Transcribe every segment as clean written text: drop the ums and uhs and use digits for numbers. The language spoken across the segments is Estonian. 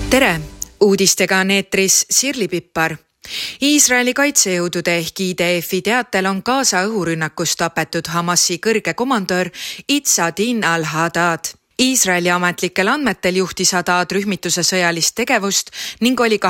Tere! Uudistega on eetris Sirli Pippar. Iisraeli kaitsejõudude ehk IDF-i teatel on Gaza õhurünnakus tapetud Hamasi kõrge komandör Izzadin al-Haddad. Iisraeli ametlikel andmetel juhtis Haddad rühmituse sõjalist tegevust ning oli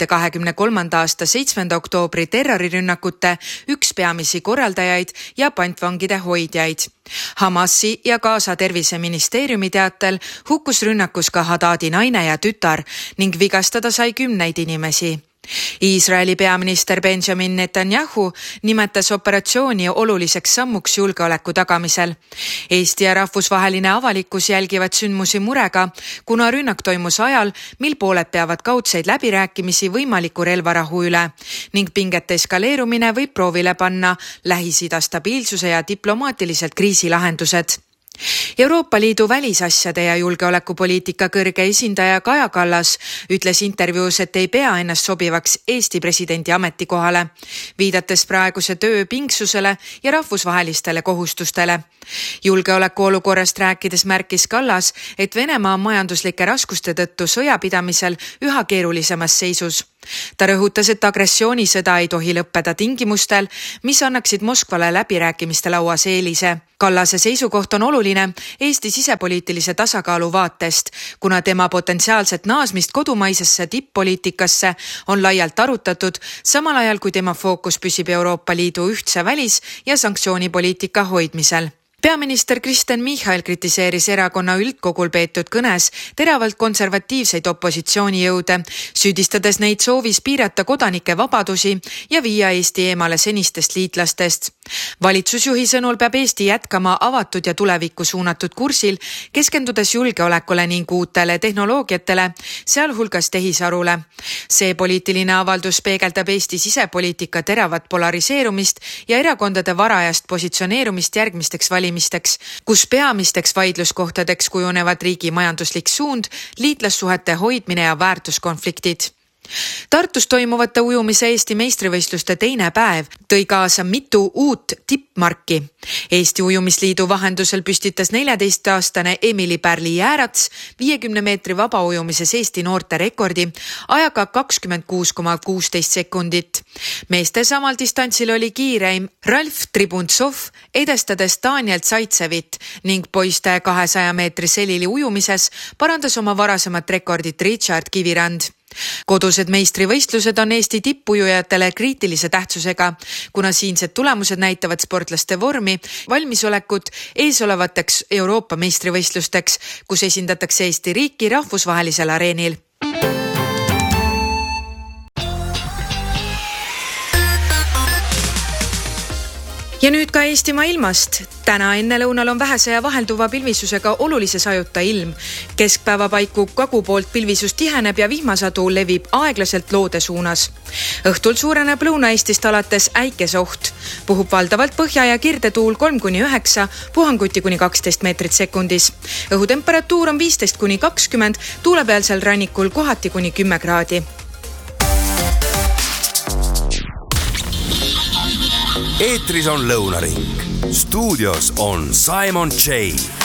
2023. aasta 7. oktoobri terrorirünnakute üks peamisi korraldajaid ja pantvangide hoidjaid. Hamasi ja Gaza terviseministeeriumi teatel hukkus rünnakus ka Haddadi naine ja tütar ning vigastada sai 10 inimesi. Iisraeli peaminister Benjamin Netanyahu nimetas operatsiooni oluliseks sammuks julgeoleku tagamisel. Eesti ja rahvusvaheline avalikkus jälgivad sündmusi murega, kuna rünnak toimus ajal, mil pooled peavad kaudseid läbirääkimisi võimaliku relvarahu üle ning pingete eskaleerumine võib proovile panna Lähis-Ida stabiilsuse ja diplomaatilised kriisilahendused. Euroopa Liidu välisasjade ja julgeolekupoliitika kõrge esindaja Kaja Kallas ütles intervjuus, et ei pea ennast sobivaks Eesti presidendi ametikohale, viidates praeguse töö pingsusele ja rahvusvahelistele kohustustele. Julgeoleku olukorrast rääkides märkis Kallas, et Venemaa on majanduslike raskuste tõttu sõjapidamisel üha keerulisemas seisus. Ta rõhutas, et agressioonisõda ei tohi lõppeda tingimustel, mis annaksid Moskvale läbirääkimiste lauas eelise. Kallase seisukoht on oluline Eesti sisepoliitilise tasakaalu vaatest, kuna tema potentsiaalset naasmist kodumaisesse tipp-poliitikasse on laialt arutatud, samal ajal kui tema fookus püsib Euroopa Liidu ühtse välis- ja sanktsioonipoliitika hoidmisel. Peaminister Kristen Michal kritiseeris erakonna üldkogul peetud kõnes teravalt konservatiivseid opositsioonijõude, süüdistades neid soovis piirata kodanike vabadusi ja viia Eesti eemale senistest liitlastest. Valitsusjuhi sõnul peab Eesti jätkama avatud ja tulevikku suunatud kursil, keskendudes julgeolekule ning uutele tehnoloogiatele, sealhulgas tehisarule. See poliitiline avaldus peegeldab Eesti sisepoliitika teravat polariseerumist ja erakondade varajast positsioneerumist järgmisteks valimisteks, kus peamisteks vaidluskohtadeks kujunevad riigi majanduslik suund, liitlassuhete hoidmine ja väärtuskonfliktid. Tartus toimuvate ujumise Eesti meistrivõistluste teine päev tõi kaasa mitu uut tippmarki. Eesti Ujumisliidu vahendusel püstitas 14-aastane Emily Pärli-Jäärats 50 meetri vabaujumises Eesti noorte rekordi ajaga 26,16 sekundit. Meeste samal distantsil oli kiireim Ralf Tribuntsov, edestades Daniel Zaitsevit ning poiste 200 meetri selili ujumises parandas oma varasemat rekordit Richard Kivirand. Kodused meistrivõistlused on Eesti tippujujatele kriitilise tähtsusega, kuna siinsed tulemused näitavad sportlaste vormi, valmisolekut eesolevateks Euroopa meistrivõistlusteks, kus esindatakse Eesti riiki rahvusvahelisel areenil. Ja nüüd ka Eestimaa ilmast. Täna enne lõunal on vähese ja vahelduva pilvisusega olulise sajuta ilm. Keskpäeva paiku kagu poolt pilvisus tiheneb ja vihmasadu levib aeglaselt loode suunas. Õhtul suureneb Lõuna-Eestist alates äikesoht. Puhub valdavalt põhja- ja kirdetuul 3-9, puhanguti kuni 12 meetrit sekundis. Õhutemperatuur on 15-20, tuulepealsel rannikul kohati kuni 10 kraadi. Eetris on Lõunaring. Stuudios on Simon J.